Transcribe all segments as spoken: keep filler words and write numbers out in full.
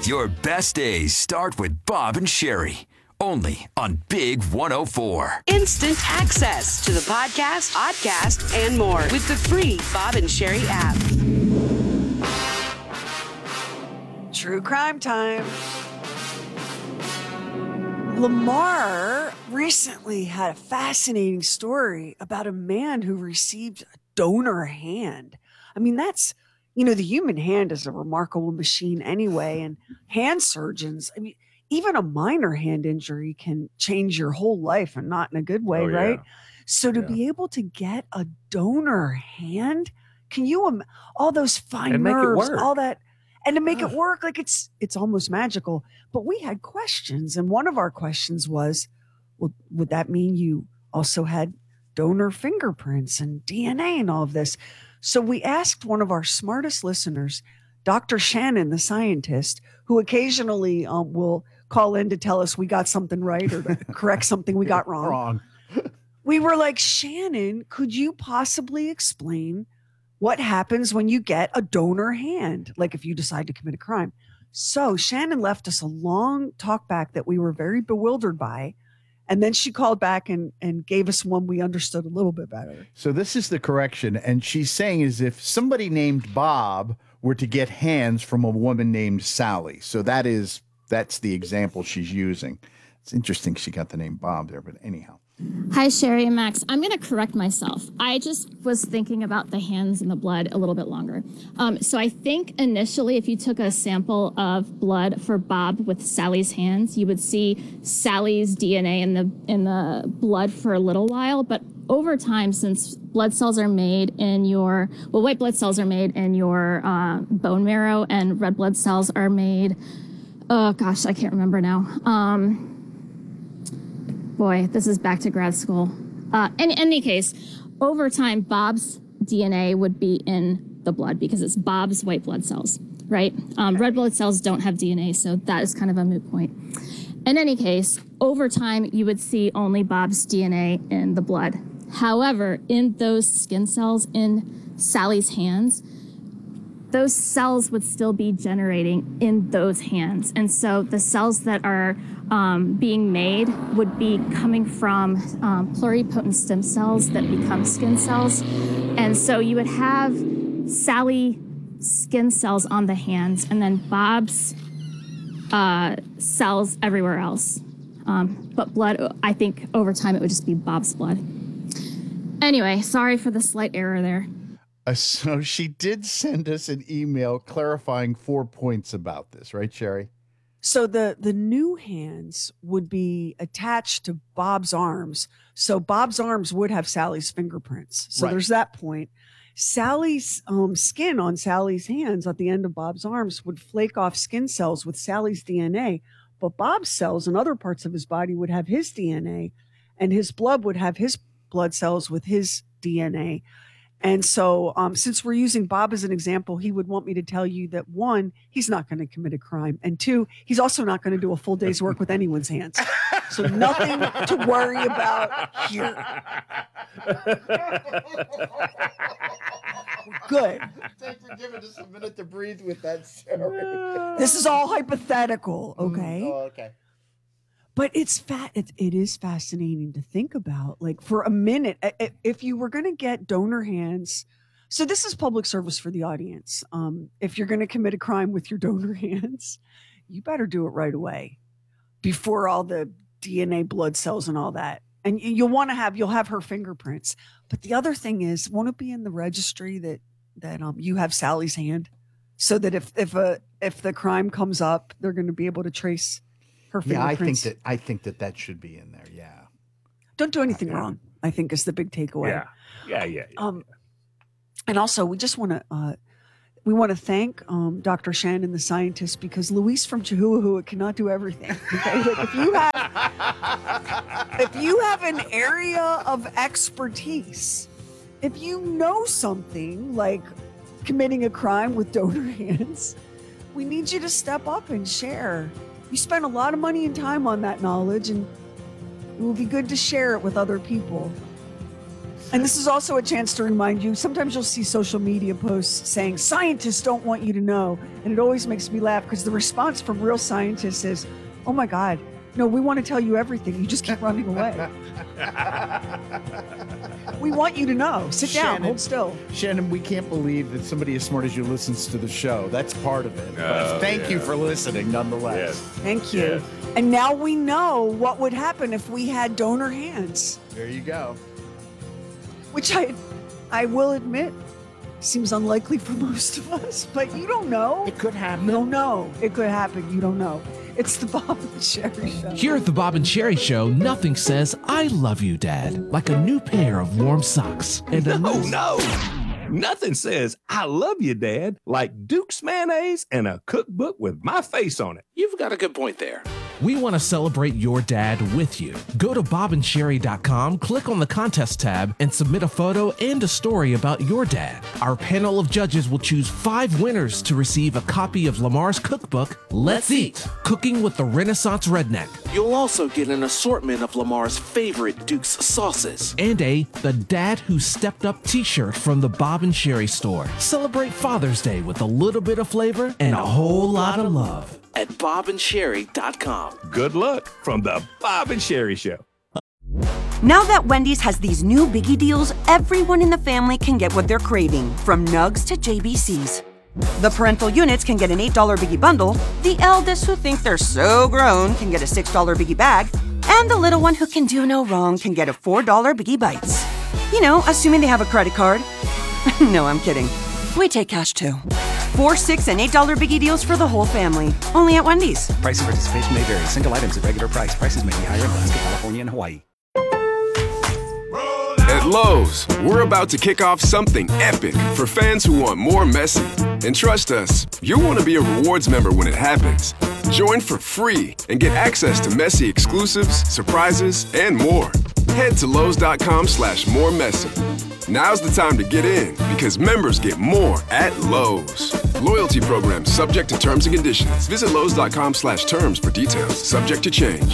Your best days start with Bob and Sherry. Only on Big one oh four. Instant access to the podcast, podcast, and more with the free Bob and Sherry app. True crime time. Lamar recently had a fascinating story about a man who received a donor hand. I mean, that's, you know, the human hand is a remarkable machine anyway, and hand surgeons, I mean, even a minor hand injury can change your whole life, and not in a good way, Oh, yeah. right? So to Yeah. be able to get a donor hand, can you, im- all those fine And make it nerves, work. all that, and to make it Ugh. work, like it's, it's almost magical. But we had questions, and one of our questions was, well, would that mean you also had donor fingerprints and D N A and all of this? So we asked one of our smartest listeners, Doctor Shannon, the scientist, who occasionally um, will call in to tell us we got something right or to correct something we got wrong. Wrong. We were like, Shannon, could you possibly explain what happens when you get a donor hand? Like if you decide to commit a crime. So Shannon left us a long talk back that we were very bewildered by. And then she called back and, and gave us one we understood a little bit better. So this is the correction. And she's saying is if somebody named Bob were to get hands from a woman named Sally. So that is, that's the example she's using. It's interesting she got the name Bob there, but anyhow. Hi, Sherry and Max. I'm going to correct myself. I just was thinking about the hands and the blood a little bit longer. Um, so I think initially, if you took a sample of blood for Bob with Sally's hands, you would see Sally's D N A in the in the blood for a little while. But over time, since blood cells are made in your, well, white blood cells are made in your uh, bone marrow, and red blood cells are made, oh gosh, I can't remember now. Um, Boy, this is back to grad school. Uh, in any case, over time, Bob's D N A would be in the blood because it's Bob's white blood cells, right? Um, red blood cells don't have D N A, so that is kind of a moot point. In any case, over time, you would see only Bob's D N A in the blood. However, in those skin cells in Sally's hands, those cells would still be generating in those hands. And so the cells that are um, being made would be coming from um, pluripotent stem cells that become skin cells. And so you would have Sally skin cells on the hands and then Bob's uh, cells everywhere else. Um, but blood, I think over time it would just be Bob's blood. Anyway, sorry for the slight error there. Uh, so she did send us an email clarifying four points about this, right, Sherry? So the the new hands would be attached to Bob's arms. So Bob's arms would have Sally's fingerprints. So Right. there's that point. Sally's um, skin on Sally's hands at the end of Bob's arms would flake off skin cells with Sally's D N A. But Bob's cells and other parts of his body would have his D N A, and his blood would have his blood cells with his D N A. And so um, since we're using Bob as an example, he would want me to tell you that one, he's not going to commit a crime. And two, he's also not going to do a full day's work with anyone's hands. So nothing to worry about here. Good. Thanks for giving us a minute to breathe with that, Sherry. This is all hypothetical, okay? Oh, okay. But it's fat. It, it is fascinating to think about. Like for a minute, i- i- if you were going to get donor hands, so this is public service for the audience. Um, if you're going to commit a crime with your donor hands, you better do it right away, before all the D N A, blood cells, and all that. And y- you'll want to have you'll have her fingerprints. But the other thing is, won't it be in the registry that that um you have Sally's hand, so that if if a if the crime comes up, they're going to be able to trace her Yeah, I fingerprints. think that I think that that should be in there. Yeah. Don't do anything Yeah. wrong, I think, is the big takeaway. Yeah. Yeah, yeah, yeah. Um, and also, we just want to uh, we want to thank um, Doctor Shannon, the scientist, because Luis from Chihuahua cannot do everything. Okay? Like if you have if you have an area of expertise, if you know something like committing a crime with donor hands, we need you to step up and share. You spend a lot of money and time on that knowledge, and it will be good to share it with other people. And this is also a chance to remind you, sometimes you'll see social media posts saying, scientists don't want you to know. And it always makes me laugh because the response from real scientists is, oh my God, no, we want to tell you everything. You just keep running away. We want you to know. Sit down, Shannon, hold still. Shannon, we can't believe that somebody as smart as you listens to the show. That's part of it. But Oh, thank yeah. you for listening nonetheless. Yes. Thank you. Yes. And now we know what would happen if we had donor hands, There you go. which I, I will admit, seems unlikely for most of us, but you don't know. It could happen. You don't know. It could happen. You don't know. It's the Bob and Sherry Show. Here at the Bob and Sherry Show, nothing says I love you, Dad, like a new pair of warm socks. And a No, nice- no. Nothing says I love you, Dad, like Duke's mayonnaise and a cookbook with my face on it. You've got a good point there. We want to celebrate your dad with you. Go to bob and sherry dot com, click on the contest tab, and submit a photo and a story about your dad. Our panel of judges will choose five winners to receive a copy of Lamar's cookbook, Let's Eat, Cooking with the Renaissance Redneck, You'll also get an assortment of Lamar's favorite Duke's sauces. and a The Dad Who Stepped Up t-shirt from the Bob and Sherry store. Celebrate Father's Day with a little bit of flavor and a whole lot of love. At bob and sherry dot com. Good luck from the Bob and Sherry Show. Now that Wendy's has these new biggie deals, everyone in the family can get what they're craving, from nugs to J B Cs. The parental units can get an eight dollar biggie bundle, the eldest who think they're so grown can get a six dollar biggie bag, and the little one who can do no wrong can get a four dollar biggie bites. You know, assuming they have a credit card. No, I'm kidding. We take cash too. Four, six, and eight dollar biggie deals for the whole family. Only at Wendy's. Price and participation may vary. Single items at regular price. Prices may be higher in Alaska, California, and Hawaii. At Lowe's, we're about to kick off something epic for fans who want more Messi. And trust us, you'll want to be a rewards member when it happens. Join for free and get access to Messi exclusives, surprises, and more. Head to Lowe's.com slash more Messi. Now's the time to get in because members get more at Lowe's. Loyalty program subject to terms and conditions. Visit Lowe's.com slash terms for details. Subject to change.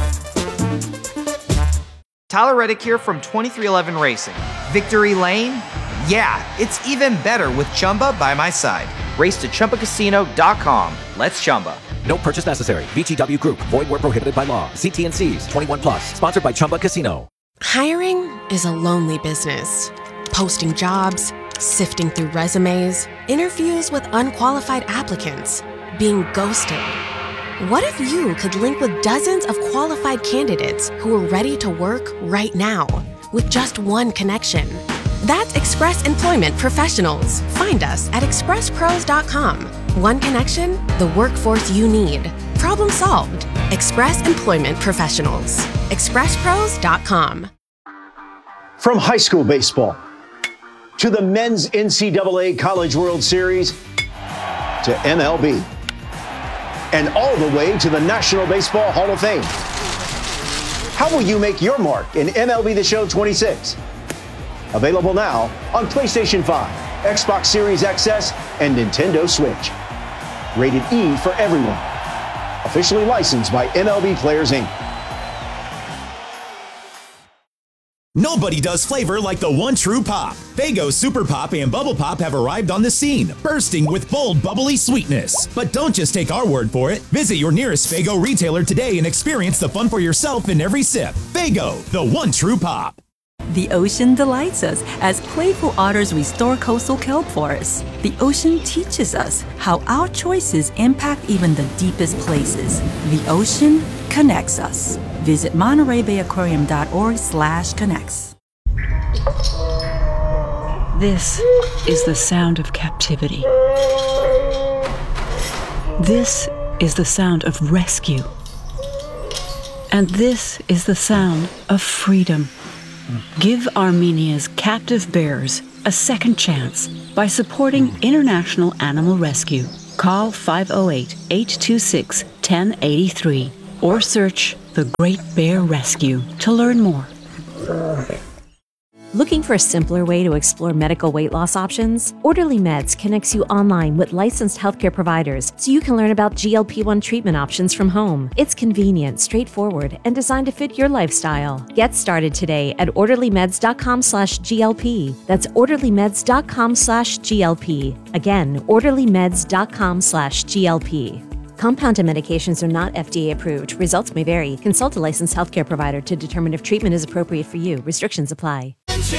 Tyler Reddick here from twenty-three eleven Racing. Victory Lane? Yeah, it's even better with Chumba by my side. Race to Chumba Casino dot com. Let's Chumba. No purchase necessary. V G W Group. Void where prohibited by law. See T and C's. twenty-one plus. Sponsored by Chumba Casino. Hiring is a lonely business. Posting jobs, sifting through resumes, interviews with unqualified applicants, being ghosted. What if you could link with dozens of qualified candidates who are ready to work right now with just one connection? That's Express Employment Professionals. Find us at express pros dot com. One connection, the workforce you need. Problem solved. Express Employment Professionals. express pros dot com. From high school baseball to the men's N C double A College World Series to M L B and all the way to the National Baseball Hall of Fame. How will you make your mark in M L B The Show twenty-six? Available now on PlayStation five, Xbox Series X S, and Nintendo Switch. Rated E for everyone. Officially licensed by M L B Players, Incorporated. Nobody does flavor like the one true pop. Faygo Super Pop and Bubble Pop have arrived on the scene, bursting with bold, bubbly sweetness. But don't just take our word for it. Visit your nearest Faygo retailer today and experience the fun for yourself in every sip. Faygo, the one true pop. The ocean delights us as playful otters restore coastal kelp forests. The ocean teaches us how our choices impact even the deepest places. The ocean connects us. Visit Monterey Bay Aquarium dot org slash connects. This is the sound of captivity. This is the sound of rescue. And this is the sound of freedom. Give Armenia's captive bears a second chance by supporting International Animal Rescue. Call five oh eight, eight two six, one oh eight three or search The Great Bear Rescue to learn more. Looking for a simpler way to explore medical weight loss options? Orderly Meds connects you online with licensed healthcare providers so you can learn about G L P one treatment options from home. It's convenient, straightforward, and designed to fit your lifestyle. Get started today at orderlymeds.com slash GLP. That's orderlymeds.com slash GLP. Again, orderlymeds.com slash GLP. Compounded medications are not F D A approved. Results may vary. Consult a licensed healthcare provider to determine if treatment is appropriate for you. Restrictions apply.